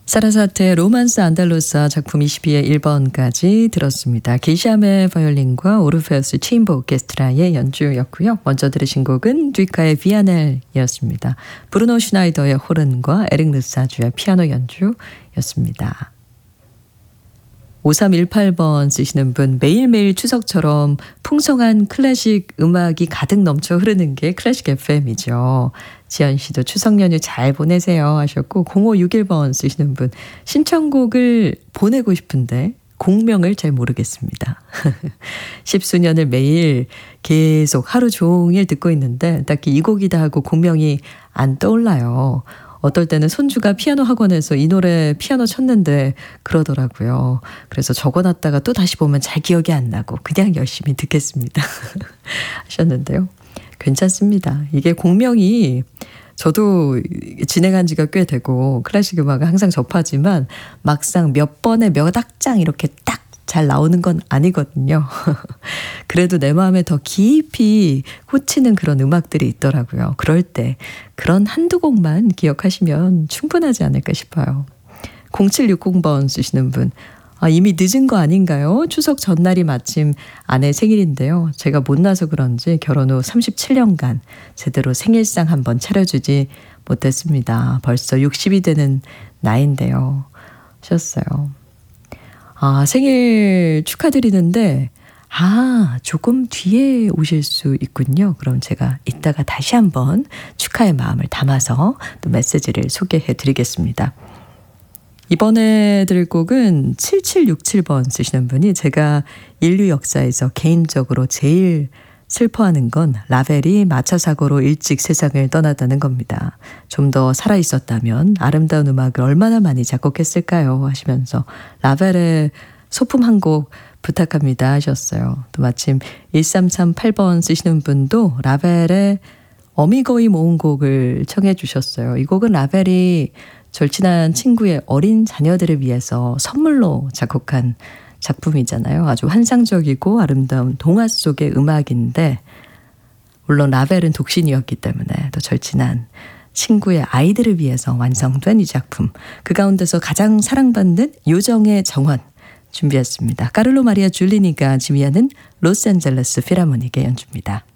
사라사테의 로만스 안달로사 작품 22의 1번까지 들었습니다. 기샴의 바이올린과 오르페우스 체인버 오케스트라의 연주였고요. 먼저 들으신 곡은 듀카의 비아넬이었습니다. 브루노 슈나이더의 호른과 에릭 르사주의 피아노 연주였습니다. 5318번 쓰시는 분, 매일매일 추석처럼 풍성한 클래식 음악이 가득 넘쳐 흐르는 게 클래식 FM이죠. 지연 씨도 추석 연휴 잘 보내세요 하셨고, 0561번 쓰시는 분, 신청곡을 보내고 싶은데 곡명을 잘 모르겠습니다. 10수년을 매일 계속 하루 종일 듣고 있는데 딱히 이 곡이다 하고 곡명이 안 떠올라요. 어떨 때는 손주가 피아노 학원에서 이 노래 피아노 쳤는데 그러더라고요. 그래서 적어놨다가 또 다시 보면 잘 기억이 안 나고 그냥 열심히 듣겠습니다 하셨는데요. 괜찮습니다. 이게 곡명이 저도 진행한 지가 꽤 되고 클래식 음악을 항상 접하지만 막상 몇 번에 몇 악장 이렇게 딱 잘 나오는 건 아니거든요. 그래도 내 마음에 더 깊이 꽂히는 그런 음악들이 있더라고요. 그럴 때 그런 한두 곡만 기억하시면 충분하지 않을까 싶어요. 0760번 쓰시는 분, 이미 늦은 거 아닌가요? 추석 전날이 마침 아내 생일인데요. 제가 못나서 그런지 결혼 후 37년간 제대로 생일상 한번 차려주지 못했습니다. 벌써 60이 되는 나이인데요 하셨어요. 생일 축하드리는데 조금 뒤에 오실 수 있군요. 그럼 제가 이따가 다시 한번 축하의 마음을 담아서 또 메시지를 소개해 드리겠습니다. 이번에 들을 곡은 7767번 쓰시는 분이, 제가 인류 역사에서 개인적으로 제일 슬퍼하는 건 라벨이 마차 사고로 일찍 세상을 떠났다는 겁니다. 좀 더 살아있었다면 아름다운 음악을 얼마나 많이 작곡했을까요? 하시면서 라벨의 소품 한 곡 부탁합니다 하셨어요. 또 마침 1338번 쓰시는 분도 라벨의 어미거이 모음곡을 청해 주셨어요. 이 곡은 라벨이 절친한 친구의 어린 자녀들을 위해서 선물로 작곡한 작품이잖아요. 아주 환상적이고 아름다운 동화 속의 음악인데, 물론 라벨은 독신이었기 때문에 또 절친한 친구의 아이들을 위해서 완성된 이 작품, 그 가운데서 가장 사랑받는 요정의 정원 준비했습니다. 카를로 마리아 줄리니가 지휘하는 로스앤젤레스 필하모닉의 연주입니다.